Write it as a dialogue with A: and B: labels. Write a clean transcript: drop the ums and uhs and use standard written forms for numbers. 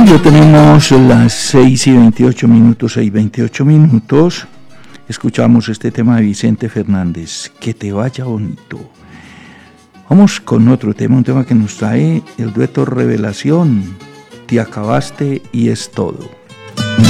A: ya tenemos las 6:28, 6:28. Escuchamos este tema de Vicente Fernández, Que te vaya bonito. Vamos con otro tema, un tema que nos trae el dueto Revelación, Te acabaste y es todo.